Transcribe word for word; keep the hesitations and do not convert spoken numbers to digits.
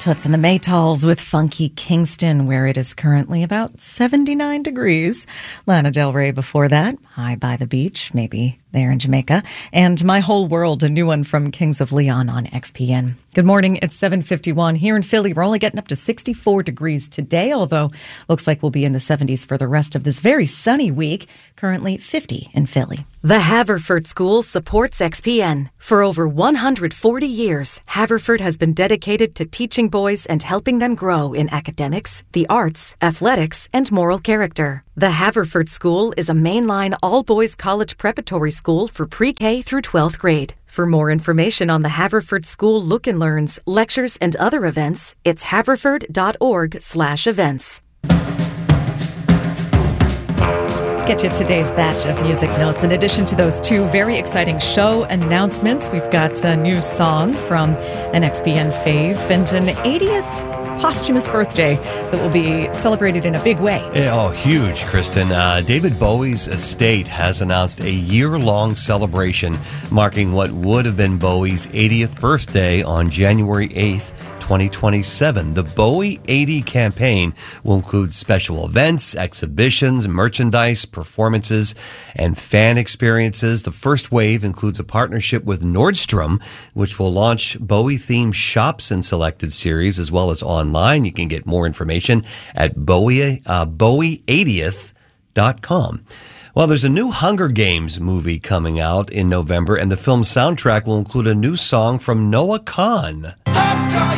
Toots and the Maytals with Funky Kingston, where it is currently about seventy-nine degrees. Lana Del Rey before that, High by the Beach, maybe there in Jamaica. And My Whole World, a new one from Kings of Leon on X P N. Good morning, it's seven fifty-one. Here in Philly, we're only getting up to sixty-four degrees today, although looks like we'll be in the seventies for the rest of this very sunny week. Currently fifty in Philly. The Haverford School supports X P N. For over one hundred forty years, Haverford has been dedicated to teaching boys and helping them grow in academics, the arts, athletics, and moral character. The Haverford School is a mainline all-boys college preparatory school for pre-K through twelfth grade. For more information on the Haverford School Look and Learns, lectures, and other events, it's haverford.org slash events. Get you today's batch of music notes. In addition to those two very exciting show announcements, we've got a new song from an X P N fave and an eightieth posthumous birthday that will be celebrated in a big way. Oh, huge, Kristen. Uh, David Bowie's estate has announced a year-long celebration marking what would have been Bowie's eightieth birthday on January eighth, twenty twenty-seven. The Bowie eighty campaign will include special events, exhibitions, merchandise, performances, and fan experiences. The first wave includes a partnership with Nordstrom, which will launch Bowie-themed shops in selected series, as well as online. You can get more information at Bowie, uh, Bowie eightieth dot com. Well, there's a new Hunger Games movie coming out in November, and the film's soundtrack will include a new song from Noah Kahan.